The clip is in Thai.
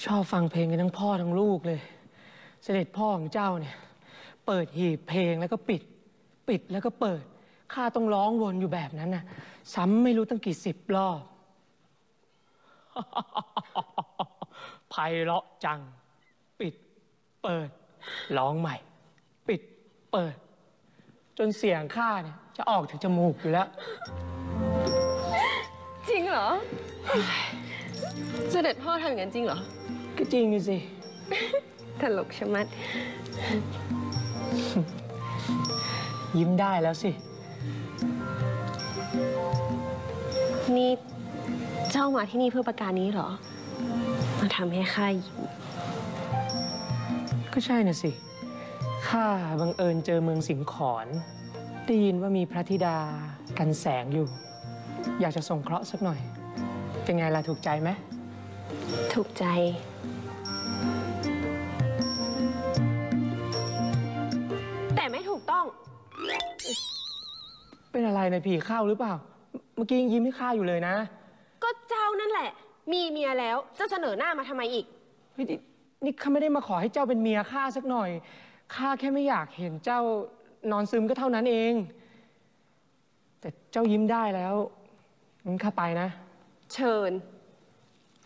ชอบฟังเพลงกันทั้งพ่อทั้งลูกเลยเสด็จพ่อของเจ้าเนี่ยเปิดหีบเพลงแล้วก็ปิดแล้วก็เปิดข้าต้องร้องวนอยู่แบบนั้นน่ะซ้ำไม่รู้ตั้งกี่สิบรอบไพเราะจังปิดเปิดร้องใหม่ปิดเปิดจนเสียงข้าเนี่ยจะออกถึงจมูกอยู่แล้วจริงเหรอเสด็จพ่อทำอย่างนั้นจริงเหรอก็จริงสิตลกชะมัดยิ้มได้แล้วสินี่เจ้ามาที่นี่เพื่อประการนี้เหรอมาทำให้ข้ายิ้มก็ใช่น่ะสิข้าบังเอิญเจอเมืองสิงห์ขอนได้ยินว่ามีพระธิดากันแสงอยู่อยากจะส่งเคราะห์สักหน่อยเป็นไงล่ะถูกใจไหมถูกใจแต่ไม่ถูกต้องเป็นอะไรในผีเข้าหรือเปล่าเมื่อกี้ยังยิ้มให้ข้าอยู่เลยนะก็เจ้านั่นแหละมีเมียแล้วจะเสนอหน้ามาทำไมอีกเฮ้ยนี่ข้าไม่ได้มาขอให้เจ้าเป็นเมียข้าสักหน่อยข้าแค่ไม่อยากเห็นเจ้านอนซึมก็เท่านั้นเองแต่เจ้ายิ้มได้แล้วงั้นข้าไปนะเชิญ